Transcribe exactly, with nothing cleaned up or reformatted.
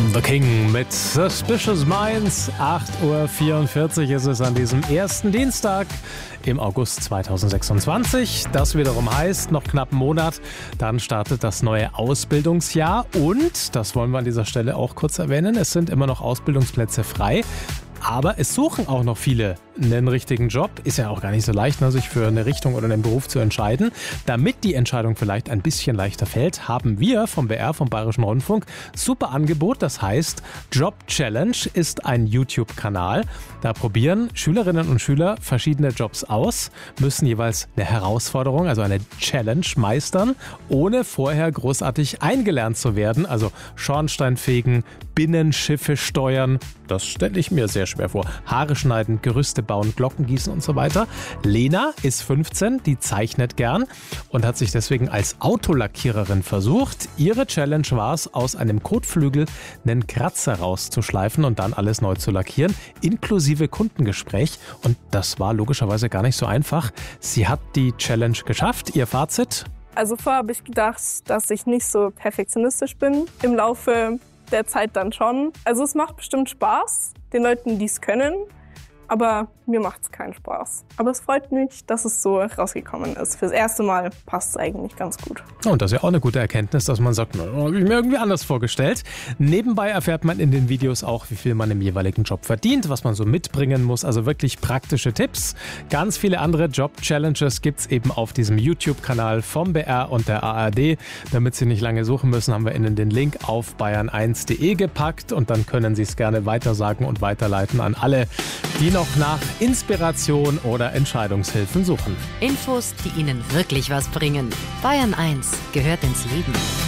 The King mit Suspicious Minds. acht Uhr vierundvierzig ist es an diesem ersten Dienstag im August zweitausendsechsundzwanzig. Das wiederum heißt, noch knapp einen Monat, dann startet das neue Ausbildungsjahr. Und, das wollen wir an dieser Stelle auch kurz erwähnen, es sind immer noch Ausbildungsplätze frei. Aber es suchen auch noch viele einen richtigen Job. Ist ja auch gar nicht so leicht, ne, sich für eine Richtung oder einen Beruf zu entscheiden. Damit die Entscheidung vielleicht ein bisschen leichter fällt, haben wir vom B R, vom Bayerischen Rundfunk, super Angebot. Das heißt, Job Challenge ist ein YouTube-Kanal. Da probieren Schülerinnen und Schüler verschiedene Jobs aus, müssen jeweils eine Herausforderung, also eine Challenge meistern, ohne vorher großartig eingelernt zu werden. Also Schornstein fegen, Binnenschiffe steuern, das stelle ich mir sehr schwer vor. Haare schneiden, Gerüste bauen, Glocken gießen und so weiter. Lena ist fünfzehn, die zeichnet gern und hat sich deswegen als Autolackiererin versucht. Ihre Challenge war es, aus einem Kotflügel einen Kratzer rauszuschleifen und dann alles neu zu lackieren, inklusive Kundengespräch. Und das war logischerweise gar nicht so einfach. Sie hat die Challenge geschafft. Ihr Fazit? Also vorher habe ich gedacht, dass ich nicht so perfektionistisch bin. Im Laufe der Zeit dann schon. Also es macht bestimmt Spaß, den Leuten, die es können, aber mir macht es keinen Spaß. Aber es freut mich, dass es so rausgekommen ist. Fürs erste Mal passt es eigentlich ganz gut. Und das ist ja auch eine gute Erkenntnis, dass man sagt, na, habe ich mir irgendwie anders vorgestellt. Nebenbei erfährt man in den Videos auch, wie viel man im jeweiligen Job verdient, was man so mitbringen muss. Also wirklich praktische Tipps. Ganz viele andere Job-Challenges gibt es eben auf diesem YouTube-Kanal vom B R und der A R D. Damit Sie nicht lange suchen müssen, haben wir Ihnen den Link auf bayern eins punkt de gepackt und dann können Sie es gerne weitersagen und weiterleiten an alle, die noch nach Inspiration oder Entscheidungshilfen suchen. Infos, die Ihnen wirklich was bringen. Bayern eins gehört ins Leben.